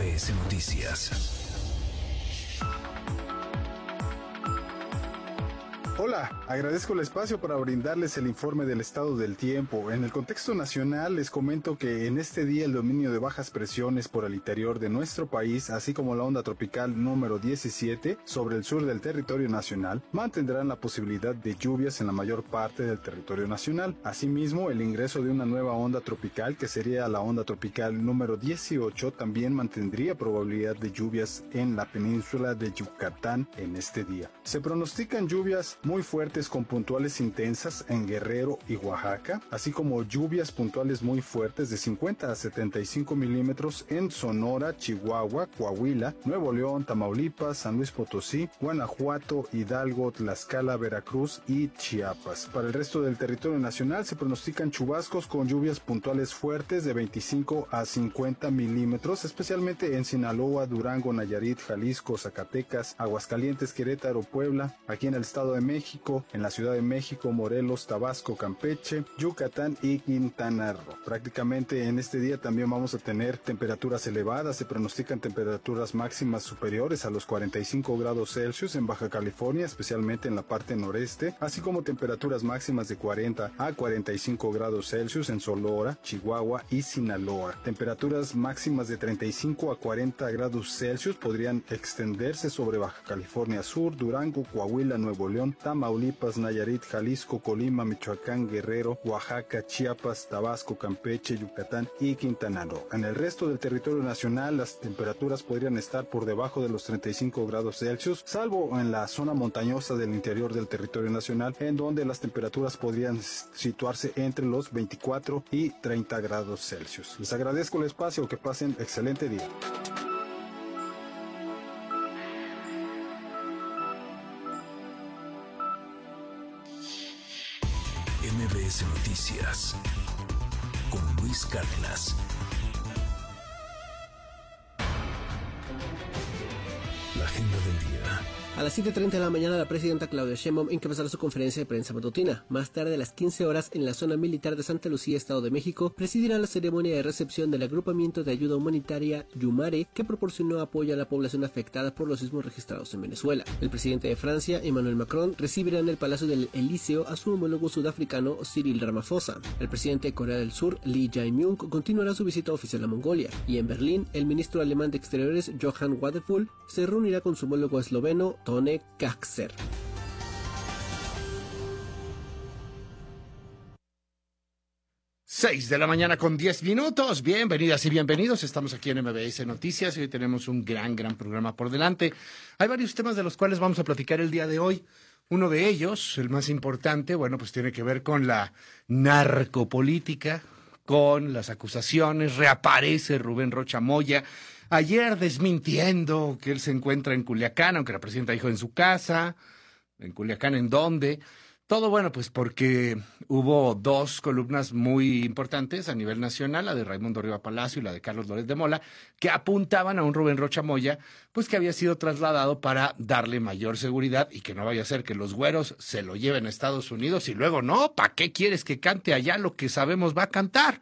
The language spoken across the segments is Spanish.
MBS Noticias. Hola, agradezco el espacio para brindarles el informe del estado del tiempo. En el contexto nacional les comento que en este día el dominio de bajas presiones por el interior de nuestro país, así como la onda tropical número 17 sobre el sur del territorio nacional, mantendrán la posibilidad de lluvias en la mayor parte del territorio nacional. Asimismo, el ingreso de una nueva onda tropical, que sería la onda tropical número 18, también mantendría probabilidad de lluvias en la península de Yucatán en este día. Se pronostican lluvias muy fuertes con puntuales intensas en Guerrero y Oaxaca, así como lluvias puntuales muy fuertes de 50 a 75 milímetros en Sonora, Chihuahua, Coahuila, Nuevo León, Tamaulipas, San Luis Potosí, Guanajuato, Hidalgo, Tlaxcala, Veracruz y Chiapas. Para el resto del territorio nacional se pronostican chubascos con lluvias puntuales fuertes de 25 a 50 milímetros, especialmente en Sinaloa, Durango, Nayarit, Jalisco, Zacatecas, Aguascalientes, Querétaro, Puebla, aquí en el Estado de México, en la Ciudad de México, Morelos, Tabasco, Campeche, Yucatán y Quintana Roo. Prácticamente en este día también vamos a tener temperaturas elevadas. Se pronostican temperaturas máximas superiores a los 45 grados Celsius en Baja California, especialmente en la parte noreste, así como temperaturas máximas de 40 a 45 grados Celsius en Sonora, Chihuahua y Sinaloa. Temperaturas máximas de 35 a 40 grados Celsius podrían extenderse sobre Baja California Sur, Durango, Coahuila, Nuevo León, Tamaulipas, Nayarit, Jalisco, Colima, Michoacán, Guerrero, Oaxaca, Chiapas, Tabasco, Campeche, Yucatán y Quintana Roo. En el resto del territorio nacional, las temperaturas podrían estar por debajo de los 35 grados Celsius, salvo en la zona montañosa del interior del territorio nacional, en donde las temperaturas podrían situarse entre los 24 y 30 grados Celsius. Les agradezco el espacio, que pasen excelente día. MBS Noticias con Luis Cárdenas. La agenda del día. A las 7:30 de la mañana, la presidenta Claudia Sheinbaum encabezará su conferencia de prensa matutina. Más tarde, a las 15 horas, en la zona militar de Santa Lucía, Estado de México, presidirá la ceremonia de recepción del agrupamiento de ayuda humanitaria Yumare, que proporcionó apoyo a la población afectada por los sismos registrados en Venezuela. El presidente de Francia, Emmanuel Macron, recibirá en el Palacio del Elíseo a su homólogo sudafricano Cyril Ramaphosa. El presidente de Corea del Sur, Lee Jae-myung, continuará su visita oficial a Mongolia. Y en Berlín, el ministro alemán de Exteriores, Johann Wadephul, se reunirá con su homólogo esloveno, Tone Kachcer. Seis de la mañana con 10 minutos. Bienvenidas y bienvenidos. Estamos aquí en MBS Noticias y hoy tenemos un gran programa por delante. Hay varios temas de los cuales vamos a platicar el día de hoy. Uno de ellos, el más importante, pues tiene que ver con la narcopolítica, con las acusaciones. Reaparece Rubén Rocha Moya. Ayer desmintiendo que él se encuentra en Culiacán, aunque la presidenta dijo en su casa. ¿En Culiacán en dónde? Todo pues porque hubo dos columnas muy importantes a nivel nacional, la de Raimundo Riva Palacio y la de Carlos Loret de Mola, que apuntaban a un Rubén Rocha Moya, que había sido trasladado para darle mayor seguridad y que no vaya a ser que los güeros se lo lleven a Estados Unidos y luego no, ¿para qué quieres que cante allá lo que sabemos va a cantar?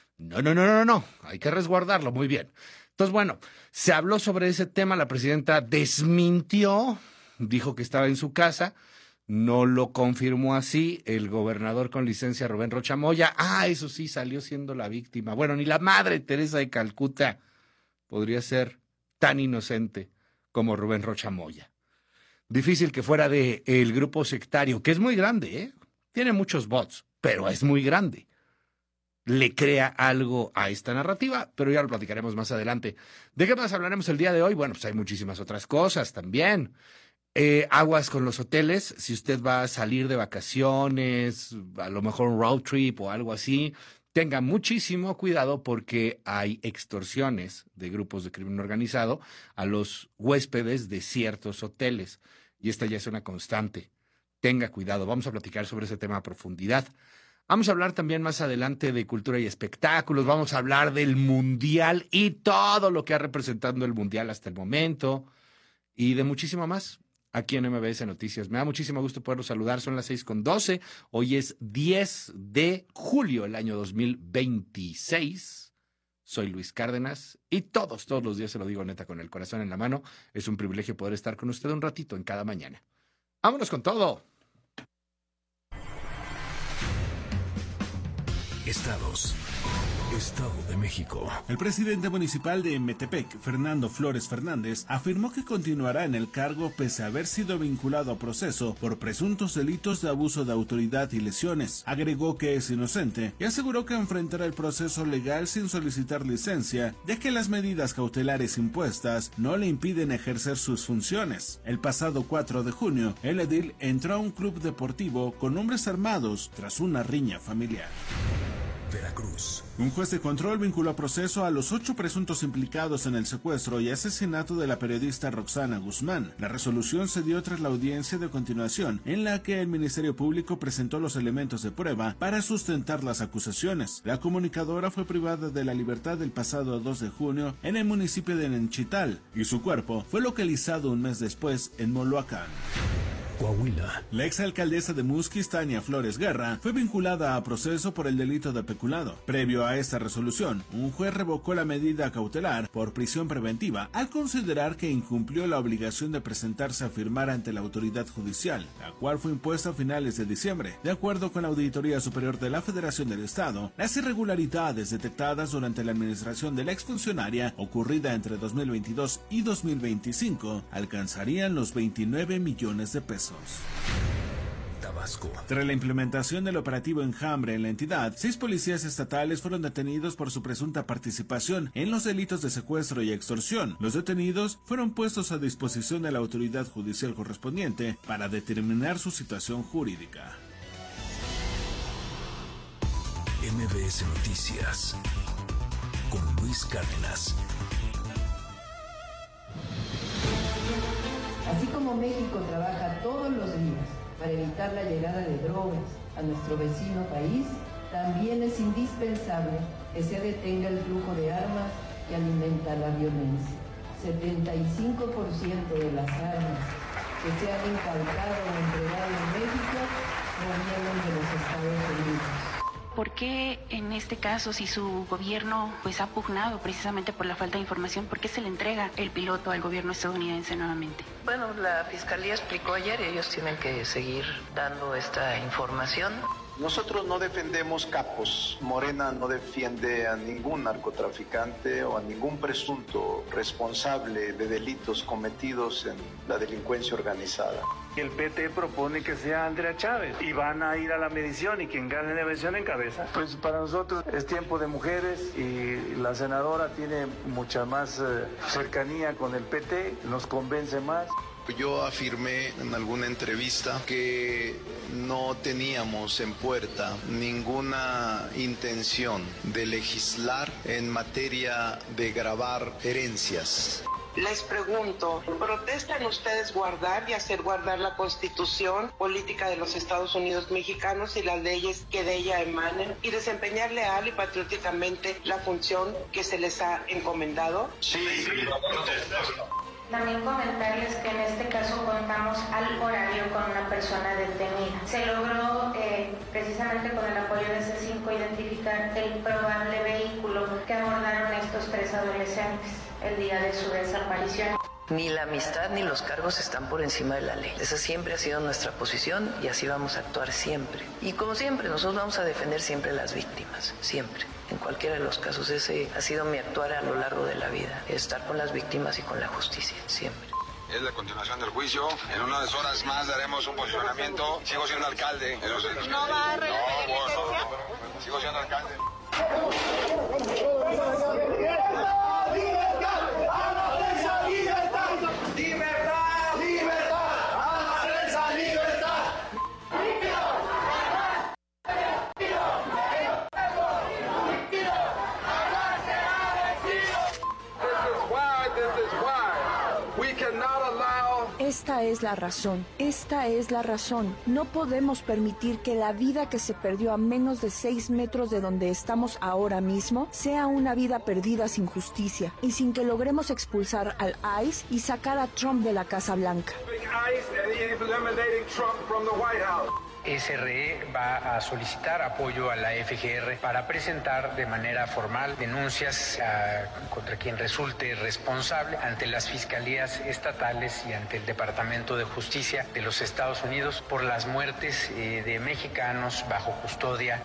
No, hay que resguardarlo muy bien. Entonces, se habló sobre ese tema, la presidenta desmintió, dijo que estaba en su casa, no lo confirmó así el gobernador con licencia Rubén Rocha Moya. Eso sí, salió siendo la víctima. Ni la madre Teresa de Calcuta podría ser tan inocente como Rubén Rocha Moya. Difícil que fuera de el grupo sectario, que es muy grande, tiene muchos bots, pero es muy grande. Le crea algo a esta narrativa, pero ya lo platicaremos más adelante. ¿De qué más hablaremos el día de hoy? Hay muchísimas otras cosas también. Aguas con los hoteles, si usted va a salir de vacaciones, a lo mejor un road trip o algo así, tenga muchísimo cuidado porque hay extorsiones de grupos de crimen organizado a los huéspedes de ciertos hoteles. Y esta ya es una constante. Tenga cuidado, vamos a platicar sobre ese tema a profundidad. Vamos a hablar también más adelante de cultura y espectáculos, vamos a hablar del Mundial y todo lo que ha representado el Mundial hasta el momento y de muchísimo más aquí en MBS Noticias. Me da muchísimo gusto poderlos saludar, son las 6:12, hoy es 10 de julio del año 2026 Soy Luis Cárdenas y todos los días se lo digo neta con el corazón en la mano. Es un privilegio poder estar con usted un ratito en cada mañana. ¡Vámonos con todo! Estados. Estado de México. El presidente municipal de Metepec, Fernando Flores Fernández, afirmó que continuará en el cargo pese a haber sido vinculado a proceso por presuntos delitos de abuso de autoridad y lesiones. Agregó que es inocente y aseguró que enfrentará el proceso legal sin solicitar licencia, ya que las medidas cautelares impuestas no le impiden ejercer sus funciones. El pasado 4 de junio, el edil entró a un club deportivo con hombres armados tras una riña familiar. Veracruz. Un juez de control vinculó a proceso a los 8 presuntos implicados en el secuestro y asesinato de la periodista Roxana Guzmán. La resolución se dio tras la audiencia de continuación, en la que el Ministerio Público presentó los elementos de prueba para sustentar las acusaciones. La comunicadora fue privada de la libertad el pasado 2 de junio en el municipio de Nenchital y su cuerpo fue localizado un mes después en Moloacán. Coahuila. La exalcaldesa de Musquis, Tania Flores Guerra, fue vinculada a proceso por el delito de peculado. Previo a esta resolución, un juez revocó la medida cautelar por prisión preventiva al considerar que incumplió la obligación de presentarse a firmar ante la autoridad judicial, la cual fue impuesta a finales de diciembre. De acuerdo con la Auditoría Superior de la Federación del Estado, las irregularidades detectadas durante la administración de la exfuncionaria, ocurrida entre 2022 y 2025, alcanzarían los 29 millones de pesos. Tabasco. Tras la implementación del operativo Enjambre en la entidad, 6 policías estatales fueron detenidos por su presunta participación en los delitos de secuestro y extorsión. Los detenidos fueron puestos a disposición de la autoridad judicial correspondiente para determinar su situación jurídica. MBS Noticias con Luis Cárdenas. Así como México trabaja todos los días para evitar la llegada de drogas a nuestro vecino país, también es indispensable que se detenga el flujo de armas que alimenta la violencia. 75% de las armas que se han incautado o entregado en México provienen de los Estados Unidos. ¿Por qué en este caso, si su gobierno ha pugnado precisamente por la falta de información, por qué se le entrega el piloto al gobierno estadounidense nuevamente? Bueno, la Fiscalía explicó ayer y ellos tienen que seguir dando esta información. Nosotros no defendemos capos. Morena no defiende a ningún narcotraficante o a ningún presunto responsable de delitos cometidos en la delincuencia organizada. El PT propone que sea Andrea Chávez y van a ir a la medición y quien gane la medición encabeza. Pues para nosotros es tiempo de mujeres y la senadora tiene mucha más cercanía con el PT, nos convence más. Yo afirmé en alguna entrevista que no teníamos en puerta ninguna intención de legislar en materia de gravar herencias. Les pregunto, ¿protestan ustedes guardar y hacer guardar la Constitución política de los Estados Unidos mexicanos y las leyes que de ella emanen y desempeñar leal y patrióticamente la función que se les ha encomendado? Sí. También comentarles que en este caso contamos al horario con una persona detenida. Se logró, precisamente con el apoyo de C5, identificar el probable vehículo que abordaron estos 3 adolescentes el día de su desaparición. Ni la amistad ni los cargos están por encima de la ley. Esa siempre ha sido nuestra posición y así vamos a actuar siempre. Y como siempre, nosotros vamos a defender siempre a las víctimas, siempre. En cualquiera de los casos, ese ha sido mi actuar a lo largo de la vida, estar con las víctimas y con la justicia, siempre. Es la continuación del juicio. En unas horas más daremos un posicionamiento. Sigo siendo alcalde. ¿No va a repetir licencia? Sigo siendo alcalde. Esta es la razón. No podemos permitir que la vida que se perdió a menos de 6 metros de donde estamos ahora mismo sea una vida perdida sin justicia y sin que logremos expulsar al ICE y sacar a Trump de la Casa Blanca. SRE va a solicitar apoyo a la FGR para presentar de manera formal denuncias contra quien resulte responsable ante las fiscalías estatales y ante el Departamento de Justicia de los Estados Unidos por las muertes de mexicanos bajo custodia.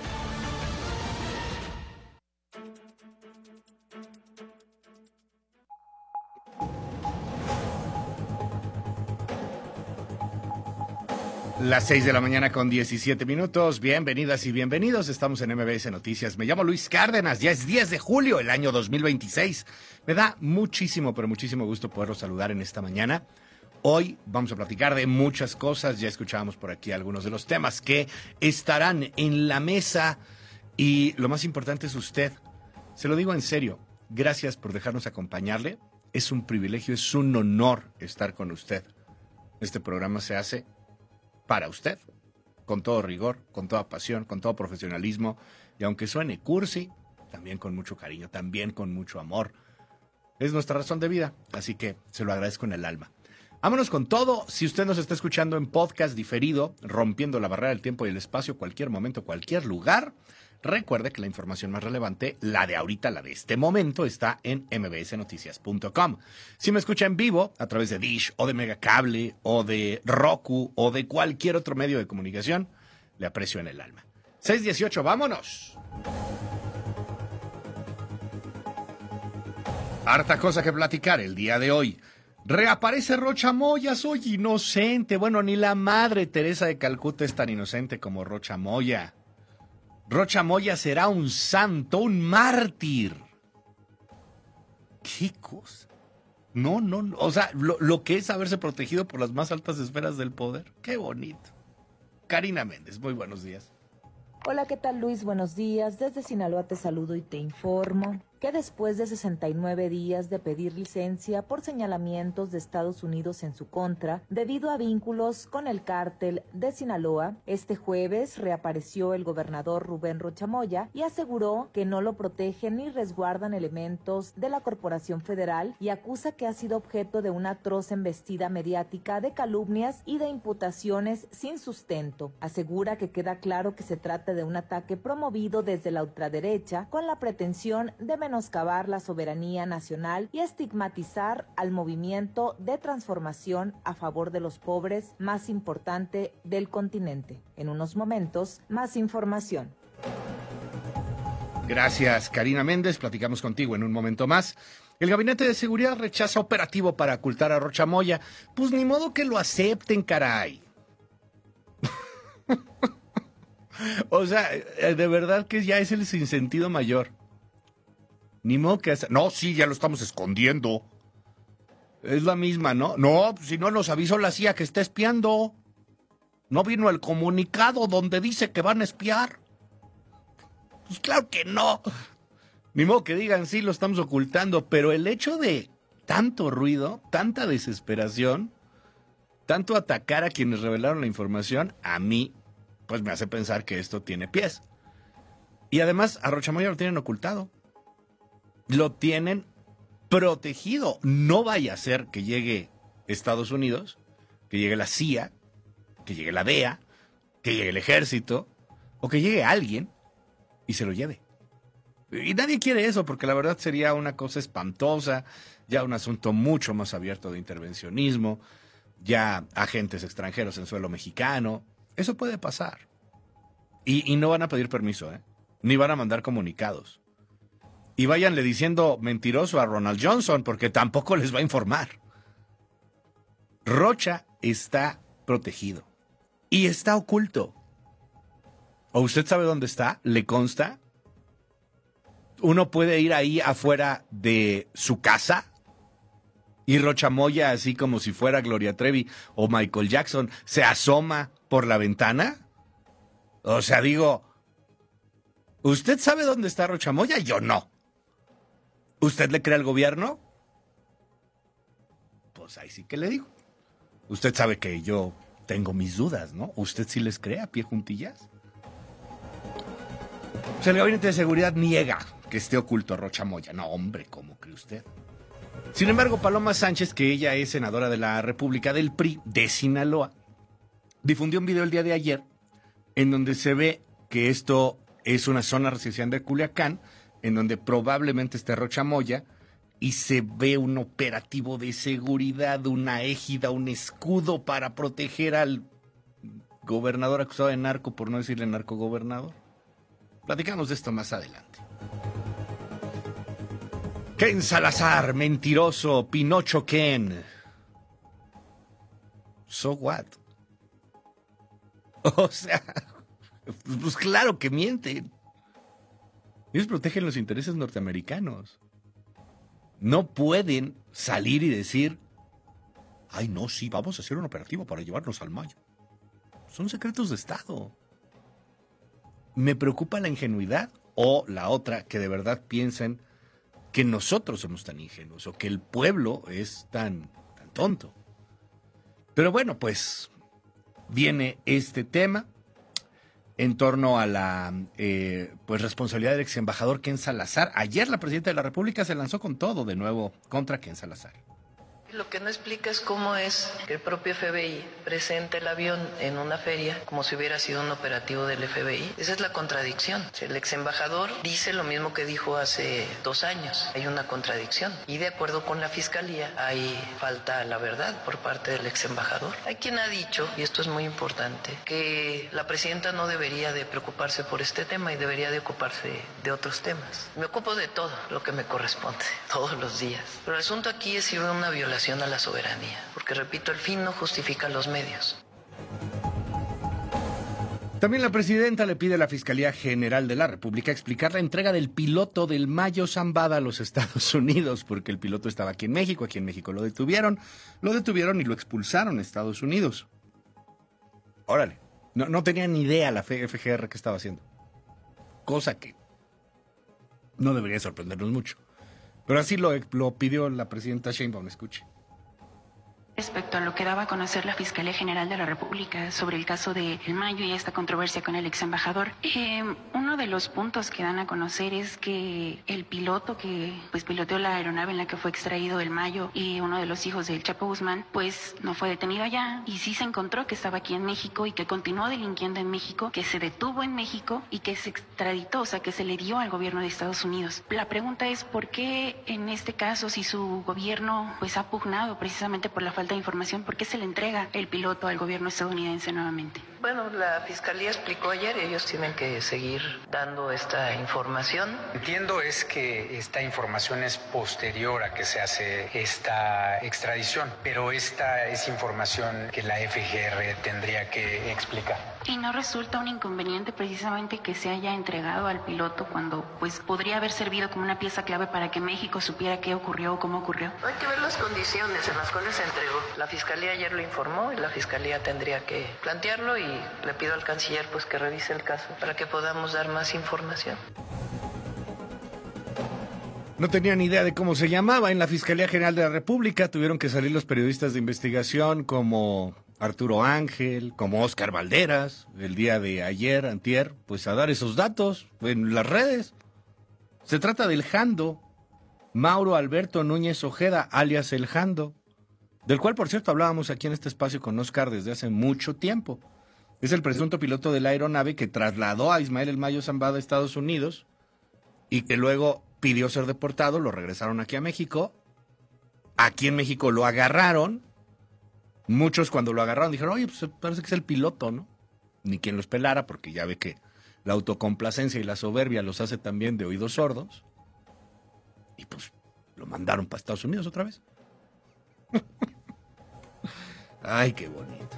Las 6 de la mañana con 17 minutos. Bienvenidas y bienvenidos. Estamos en MBS Noticias. Me llamo Luis Cárdenas. Ya es 10 de julio, el año 2026. Me da muchísimo, pero muchísimo gusto poderlos saludar en esta mañana. Hoy vamos a platicar de muchas cosas. Ya escuchábamos por aquí algunos de los temas que estarán en la mesa. Y lo más importante es usted. Se lo digo en serio. Gracias por dejarnos acompañarle. Es un privilegio, es un honor estar con usted. Este programa se hace para usted, con todo rigor, con toda pasión, con todo profesionalismo, y aunque suene cursi, también con mucho cariño, también con mucho amor. Es nuestra razón de vida, así que se lo agradezco en el alma. Vámonos con todo. Si usted nos está escuchando en podcast diferido, rompiendo la barrera del tiempo y el espacio, cualquier momento, cualquier lugar, recuerde que la información más relevante, la de ahorita, la de este momento, está en mbsnoticias.com. Si me escucha en vivo, a través de Dish, o de Megacable, o de Roku, o de cualquier otro medio de comunicación, le aprecio en el alma. 6:18, vámonos. Harta cosa que platicar el día de hoy. Reaparece Rocha Moya, soy inocente. Bueno, ni la madre Teresa de Calcuta es tan inocente como Rocha Moya. Rocha Moya será un santo, un mártir. ¿Qué cosa? No. O sea, lo que es haberse protegido por las más altas esferas del poder. Qué bonito. Karina Méndez, muy buenos días. Hola, ¿qué tal, Luis? Buenos días. Desde Sinaloa te saludo y te informo que después de 69 días de pedir licencia por señalamientos de Estados Unidos en su contra, debido a vínculos con el cártel de Sinaloa, este jueves reapareció el gobernador Rubén Rocha Moya y aseguró que no lo protegen ni resguardan elementos de la Corporación Federal y acusa que ha sido objeto de una atroz embestida mediática de calumnias y de imputaciones sin sustento. Asegura que queda claro que se trata de un ataque promovido desde la ultraderecha con la pretensión de menoscabar la soberanía nacional y estigmatizar al movimiento de transformación a favor de los pobres más importante del continente. En unos momentos, más información. Gracias, Karina Méndez. Platicamos contigo en un momento más. El Gabinete de Seguridad rechaza operativo para ocultar a Rocha Moya. Pues ni modo que lo acepten, caray. O sea, de verdad que ya es el sinsentido mayor. Ni modo que... No, sí, ya lo estamos escondiendo. Es la misma, ¿no? No, si no nos avisó la CIA que está espiando. No vino el comunicado donde dice que van a espiar. Pues claro que no. Ni modo que digan, sí, lo estamos ocultando. Pero el hecho de tanto ruido, tanta desesperación, tanto atacar a quienes revelaron la información, a mí, pues me hace pensar que esto tiene pies. Y además, a Rocha Moya lo tienen ocultado. Lo tienen protegido. No vaya a ser que llegue Estados Unidos, que llegue la CIA, que llegue la DEA, que llegue el ejército, o que llegue alguien y se lo lleve. Y nadie quiere eso, porque la verdad sería una cosa espantosa, ya un asunto mucho más abierto de intervencionismo, ya agentes extranjeros en suelo mexicano. Eso puede pasar. Y no van a pedir permiso, ni van a mandar comunicados. Y váyanle diciendo mentiroso a Ronald Johnson, porque tampoco les va a informar. Rocha está protegido. Y está oculto. ¿O usted sabe dónde está? ¿Le consta? Uno puede ir ahí afuera de su casa y Rocha Moya, así como si fuera Gloria Trevi o Michael Jackson, se asoma por la ventana. O sea, digo, ¿usted sabe dónde está Rocha Moya? Yo no. ¿Usted le cree al gobierno? Pues ahí sí que le digo. Usted sabe que yo tengo mis dudas, ¿no? ¿Usted sí les cree a pie juntillas? Pues el Gabinete de Seguridad niega que esté oculto a Rocha Moya. No, hombre, ¿cómo cree usted? Sin embargo, Paloma Sánchez, que ella es senadora de la República del PRI de Sinaloa, difundió un video el día de ayer en donde se ve que esto es una zona residencial de Culiacán, en donde probablemente esté Rocha Moya, y se ve un operativo de seguridad, una égida, un escudo para proteger al gobernador acusado de narco, por no decirle narcogobernador. Platicamos de esto más adelante. Ken Salazar, mentiroso, Pinocho Ken. So what? O sea, pues claro que mienten. Ellos protegen los intereses norteamericanos. No pueden salir y decir, ay no, sí, vamos a hacer un operativo para llevarnos al Mayo. Son secretos de Estado. Me preocupa la ingenuidad o la otra, que de verdad piensen que nosotros somos tan ingenuos o que el pueblo es tan tonto. Pero bueno, pues viene este tema en torno a la pues responsabilidad del ex embajador Ken Salazar. Ayer la presidenta de la República se lanzó con todo de nuevo contra Ken Salazar. Lo que no explica es cómo es que el propio FBI presenta el avión en una feria como si hubiera sido un operativo del FBI. Esa es la contradicción. El ex embajador dice lo mismo que dijo hace 2 años. Hay una contradicción. Y de acuerdo con la fiscalía, hay falta a la verdad por parte del ex embajador. Hay quien ha dicho, y esto es muy importante, que la presidenta no debería de preocuparse por este tema y debería de ocuparse de otros temas. Me ocupo de todo lo que me corresponde, todos los días. Pero el asunto aquí es si hubo una violación a la soberanía, porque repito, el fin no justifica los medios. También la presidenta le pide a la Fiscalía General de la República explicar la entrega del piloto del Mayo Zambada a los Estados Unidos, porque el piloto estaba aquí en México lo detuvieron y lo expulsaron a Estados Unidos. Órale, no tenía ni idea la FGR que estaba haciendo, cosa que no debería sorprendernos mucho. Pero así lo pidió la presidenta Sheinbaum, escuche. Respecto a lo que daba a conocer la Fiscalía General de la República sobre el caso de El Mayo y esta controversia con el ex embajador, uno de los puntos que dan a conocer es que el piloto que pues piloteó la aeronave en la que fue extraído El Mayo y uno de los hijos del Chapo Guzmán, pues no fue detenido allá y sí se encontró que estaba aquí en México y que continuó delinquiendo en México, que se detuvo en México y que se extraditó, o sea, que se le dio al gobierno de Estados Unidos. La pregunta es ¿por qué en este caso, si su gobierno pues ha pugnado precisamente por la falta de información, ¿por qué se le entrega el piloto al gobierno estadounidense nuevamente? Bueno, la Fiscalía explicó ayer, ellos tienen que seguir dando esta información. Entiendo es que esta información es posterior a que se hace esta extradición, pero esta es información que la FGR tendría que explicar. ¿Y no resulta un inconveniente precisamente que se haya entregado al piloto cuando pues podría haber servido como una pieza clave para que México supiera qué ocurrió o cómo ocurrió? Hay que ver las condiciones en las cuales se entregó. La Fiscalía ayer lo informó y la Fiscalía tendría que plantearlo y le pido al canciller pues que revise el caso para que podamos dar más información. No tenía ni idea de cómo se llamaba. En la Fiscalía General de la República tuvieron que salir los periodistas de investigación como Arturo Ángel, como Óscar Valderas, el día de ayer, antier, pues a dar esos datos en las redes. Se trata del Jando, Mauro Alberto Núñez Ojeda, alias El Jando, del cual, por cierto, hablábamos aquí en este espacio con Óscar desde hace mucho tiempo. Es el presunto piloto de la aeronave que trasladó a Ismael El Mayo Zambada a Estados Unidos y que luego pidió ser deportado, lo regresaron aquí a México. Aquí en México lo agarraron. Muchos cuando lo agarraron dijeron, oye, pues parece que es el piloto, ¿no? Ni quien los pelara, porque ya ve que la autocomplacencia y la soberbia los hace también de oídos sordos. Y pues lo mandaron para Estados Unidos otra vez. Ay, qué bonito.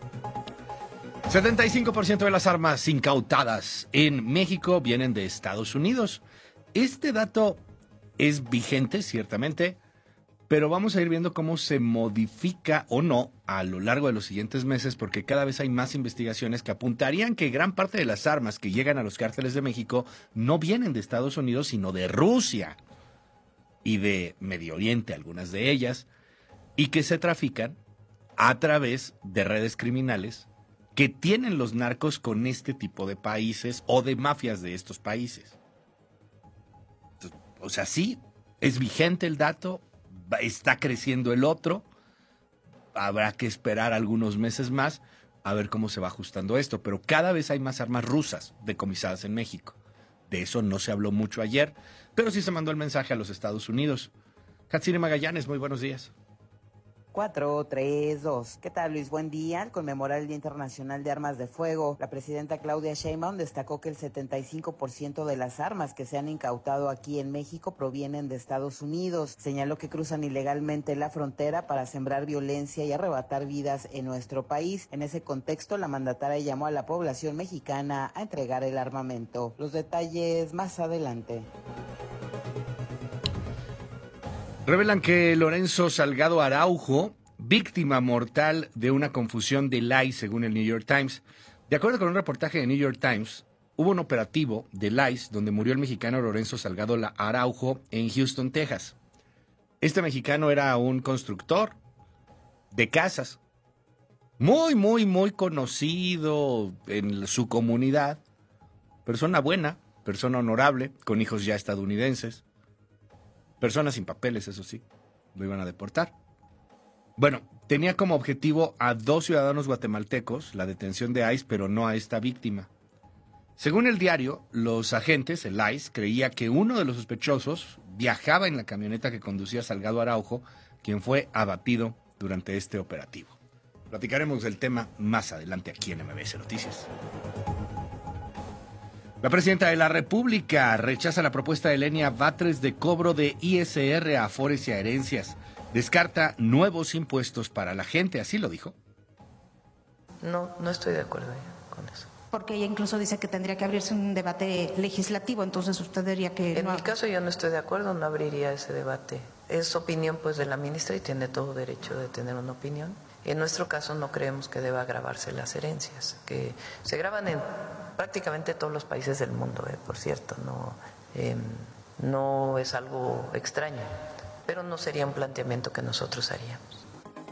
75% de las armas incautadas en México vienen de Estados Unidos. Este dato es vigente, ciertamente, pero vamos a ir viendo cómo se modifica o no a lo largo de los siguientes meses, porque cada vez hay más investigaciones que apuntarían que gran parte de las armas que llegan a los cárteles de México no vienen de Estados Unidos, sino de Rusia y de Medio Oriente, algunas de ellas, y que se trafican a través de redes criminales que tienen los narcos con este tipo de países o de mafias de estos países. O sea, sí, es vigente el dato, está creciendo el otro, habrá que esperar algunos meses más, a ver cómo se va ajustando esto, pero cada vez hay más armas rusas decomisadas en México. De eso no se habló mucho ayer, pero sí se mandó el mensaje a los Estados Unidos. Hatsine Magallanes, muy buenos días. 4, 3, 2. ¿Qué tal, Luis? Buen día. Al conmemorar el Día Internacional de Armas de Fuego, la presidenta Claudia Sheinbaum destacó que el 75% de las armas que se han incautado aquí en México provienen de Estados Unidos. Señaló que cruzan ilegalmente la frontera para sembrar violencia y arrebatar vidas en nuestro país. En ese contexto, la mandataria llamó a la población mexicana a entregar el armamento. Los detalles más adelante. Revelan que Lorenzo Salgado Araujo, víctima mortal de una confusión del ICE, según el New York Times. De acuerdo con un reportaje de New York Times, hubo un operativo del ICE donde murió el mexicano Lorenzo Salgado Araujo en Houston, Texas. Este mexicano era un constructor de casas, muy conocido en su comunidad, persona buena, persona honorable, con hijos ya estadounidenses. Personas sin papeles, eso sí, lo iban a deportar. Bueno, tenía como objetivo a 2 ciudadanos guatemaltecos, la detención de ICE, pero no a esta víctima. Según el diario, los agentes, el ICE, creía que uno de los sospechosos viajaba en la camioneta que conducía Salgado Araujo, quien fue abatido durante este operativo. Platicaremos del tema más adelante aquí en MBS Noticias. La presidenta de la República rechaza la propuesta de Lenia Batres de cobro de ISR a afores y a herencias. Descarta nuevos impuestos para la gente, así lo dijo. No estoy de acuerdo con eso. Porque ella incluso dice que tendría que abrirse un debate legislativo, entonces usted diría que... En mi caso yo no estoy de acuerdo, no abriría ese debate. Es opinión pues de la ministra y tiene todo derecho de tener una opinión. En nuestro caso no creemos que deba gravarse las herencias, que se graban en prácticamente todos los países del mundo, por cierto, no es algo extraño, pero no sería un planteamiento que nosotros haríamos.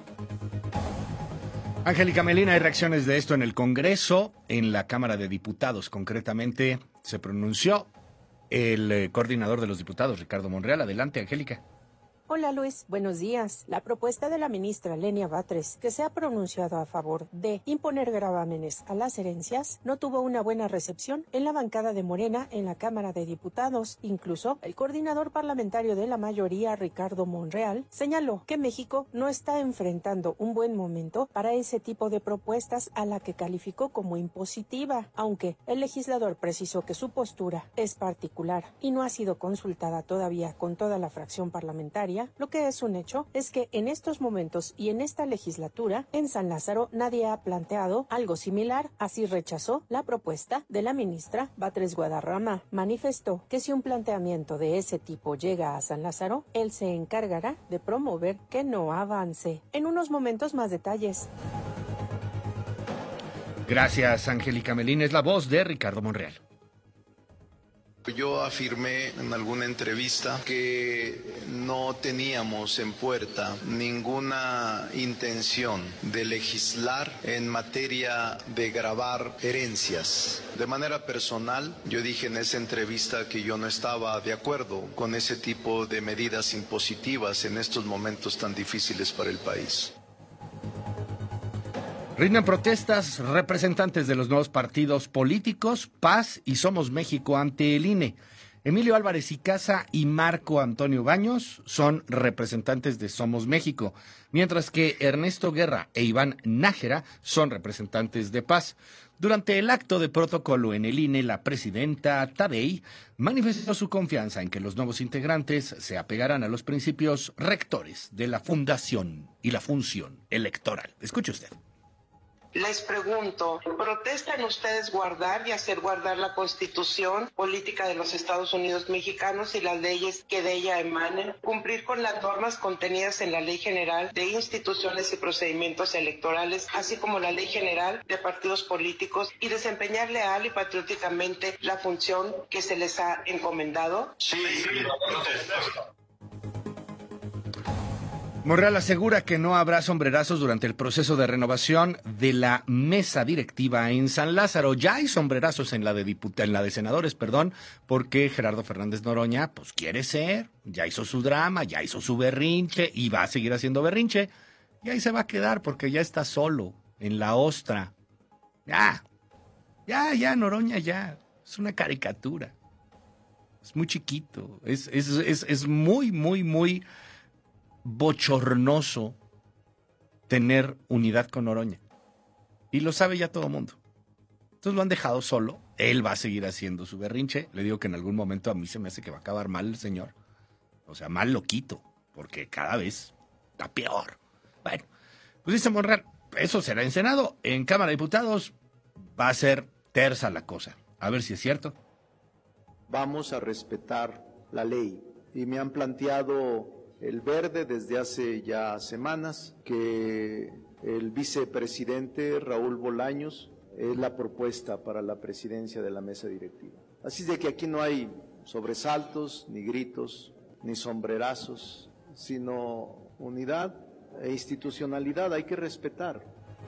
Angélica Melina, hay reacciones de esto en el Congreso, en la Cámara de Diputados. Concretamente, se pronunció el coordinador de los diputados, Ricardo Monreal. Adelante, Angélica. Hola Luis, buenos días. La propuesta de la ministra Lenia Batres, que se ha pronunciado a favor de imponer gravámenes a las herencias, no tuvo una buena recepción en la bancada de Morena en la Cámara de Diputados. Incluso, el coordinador parlamentario de la mayoría, Ricardo Monreal, señaló que México no está enfrentando un buen momento para ese tipo de propuestas, a la que calificó como impositiva, aunque el legislador precisó que su postura es particular y no ha sido consultada todavía con toda la fracción parlamentaria. Lo que es un hecho es que en estos momentos y en esta legislatura, en San Lázaro, nadie ha planteado algo similar. Así rechazó la propuesta de la ministra Batres Guadarrama. Manifestó que si un planteamiento de ese tipo llega a San Lázaro, él se encargará de promover que no avance. En unos momentos más detalles. Gracias, Angélica Melina. Es la voz de Ricardo Monreal. Yo afirmé en alguna entrevista que no teníamos en puerta ninguna intención de legislar en materia de gravar herencias. De manera personal, yo dije en esa entrevista que yo no estaba de acuerdo con ese tipo de medidas impositivas en estos momentos tan difíciles para el país. Rinden protestas representantes de los nuevos partidos políticos, Paz y Somos México, ante el INE. Emilio Álvarez y Casa y Marco Antonio Baños son representantes de Somos México, mientras que Ernesto Guerra e Iván Nájera son representantes de Paz. Durante el acto de protocolo en el INE, la presidenta Tadei manifestó su confianza en que los nuevos integrantes se apegarán a los principios rectores de la fundación y la función electoral. Escuche usted. Les pregunto, ¿protestan ustedes guardar y hacer guardar la Constitución política de los Estados Unidos mexicanos y las leyes que de ella emanen? ¿Cumplir con las normas contenidas en la Ley General de Instituciones y Procedimientos Electorales, así como la Ley General de Partidos Políticos, y desempeñar leal y patrióticamente la función que se les ha encomendado? Sí, Monreal asegura que no habrá sombrerazos durante el proceso de renovación de la mesa directiva en San Lázaro. Ya hay sombrerazos en la de senadores, porque Gerardo Fernández Noroña, pues quiere ser, ya hizo su drama, ya hizo su berrinche y va a seguir haciendo berrinche. Y ahí se va a quedar porque ya está solo en la ostra Ya, Noroña, ya. Es una caricatura. Es muy chiquito. Es muy, muy, muy bochornoso tener unidad con Noroña. Y lo sabe ya todo el mundo. Entonces lo han dejado solo. Él va a seguir haciendo su berrinche. Le digo que en algún momento a mí se me hace que va a acabar mal el señor. O sea, mal loquito. Porque cada vez está peor. Bueno, pues dice Monreal, eso será en Senado. En Cámara de Diputados va a ser tersa la cosa. A ver si es cierto. Vamos a respetar la ley. Y me han planteado el verde desde hace ya semanas, que el vicepresidente Raúl Bolaños es la propuesta para la presidencia de la mesa directiva. Así de que aquí no hay sobresaltos, ni gritos, ni sombrerazos, sino unidad e institucionalidad. Hay que respetar.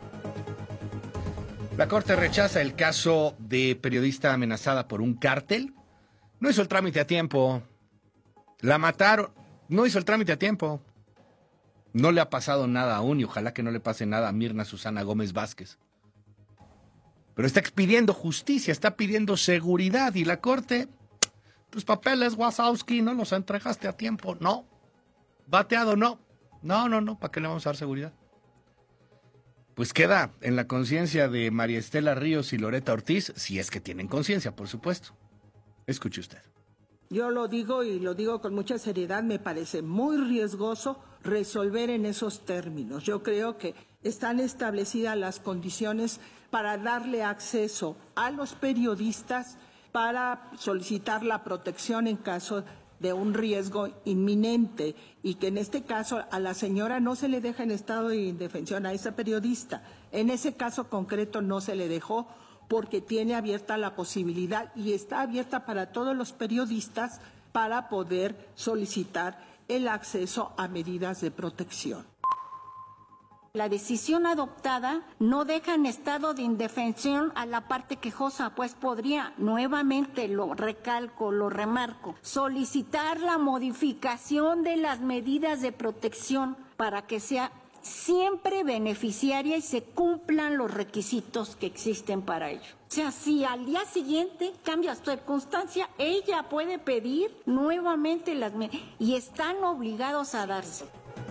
La Corte rechaza el caso de periodista amenazada por un cártel. No hizo el trámite a tiempo. La mataron. No hizo el trámite a tiempo. No le ha pasado nada aún y ojalá que no le pase nada a Mirna Susana Gómez Vázquez. Pero está pidiendo justicia, está pidiendo seguridad y la Corte, tus papeles, Wazowski, no los entregaste a tiempo. No. Bateado, no. No. ¿Para qué le vamos a dar seguridad? Pues queda en la conciencia de María Estela Ríos y Loretta Ortiz, si es que tienen conciencia, por supuesto. Escuche usted. Yo lo digo y lo digo con mucha seriedad, me parece muy riesgoso resolver en esos términos. Yo creo que están establecidas las condiciones para darle acceso a los periodistas para solicitar la protección en caso de un riesgo inminente y que en este caso a la señora no se le deja en estado de indefensión a esa periodista. En ese caso concreto no se le dejó porque tiene abierta la posibilidad y está abierta para todos los periodistas para poder solicitar el acceso a medidas de protección. La decisión adoptada no deja en estado de indefensión a la parte quejosa, pues podría, nuevamente lo recalco, lo remarco, solicitar la modificación de las medidas de protección para que sea siempre beneficiaria y se cumplan los requisitos que existen para ello. O sea, si al día siguiente cambia su circunstancia, ella puede pedir nuevamente las medidas y están obligados a darse.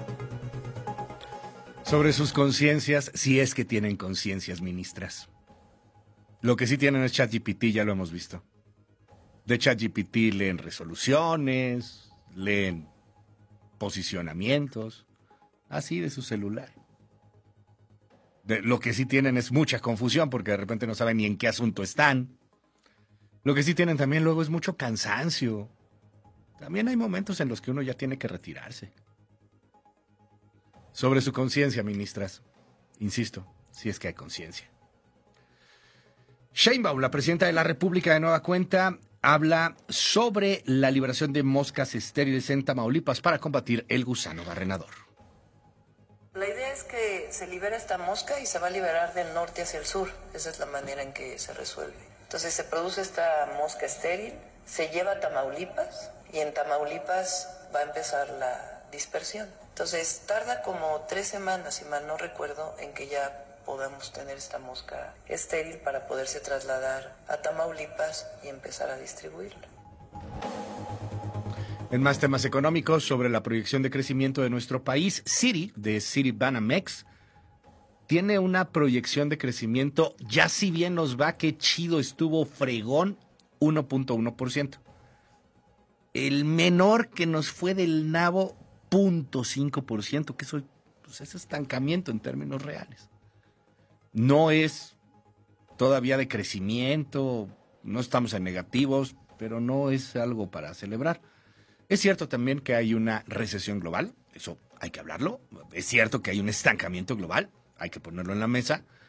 Sobre sus conciencias, si es que tienen conciencias, ministras. Lo que sí tienen es ChatGPT, ya lo hemos visto. De ChatGPT leen resoluciones, leen posicionamientos, así de su celular. Lo que sí tienen es mucha confusión porque de repente no saben ni en qué asunto están. Lo que sí tienen también luego es mucho cansancio. También hay momentos en los que uno ya tiene que retirarse. Sobre su conciencia, ministras. Insisto, si es que hay conciencia. Sheinbaum, la presidenta de la República de nueva cuenta, habla sobre la liberación de moscas estériles en Tamaulipas para combatir el gusano barrenador. La idea es que se libera esta mosca y se va a liberar del norte hacia el sur. Esa es la manera en que se resuelve. Entonces se produce esta mosca estéril, se lleva a Tamaulipas y en Tamaulipas va a empezar la dispersión. Entonces tarda como 3 semanas, si mal no recuerdo, en que ya podamos tener esta mosca estéril para poderse trasladar a Tamaulipas y empezar a distribuirla. En más temas económicos, sobre la proyección de crecimiento de nuestro país, Citi, de Citibanamex, tiene una proyección de crecimiento, ya si bien nos va, qué chido estuvo fregón, 1.1%. El menor que nos fue del nabo, 0.5%, que eso pues es estancamiento en términos reales. No es todavía de crecimiento, no estamos en negativos, pero no es algo para celebrar. Es cierto también que hay una recesión global, eso hay que hablarlo. Es cierto que hay un estancamiento global, hay que ponerlo en la mesa.